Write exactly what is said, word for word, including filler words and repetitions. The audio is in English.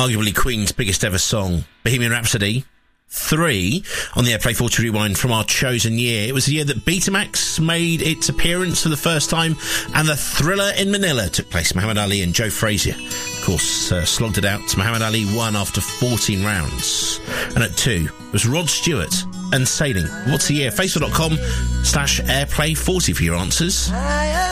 arguably Queen's biggest ever song, Bohemian Rhapsody. Three on the Airplay forty Rewind from our chosen year. It was the year that Betamax made its appearance for the first time, and the Thriller in Manila took place. Muhammad Ali and Joe Frazier, of course, uh, slogged it out. Muhammad Ali won after fourteen rounds. And at two was Rod Stewart and Sailing. What's the year? Facebook.com slash Airplay forty for your answers.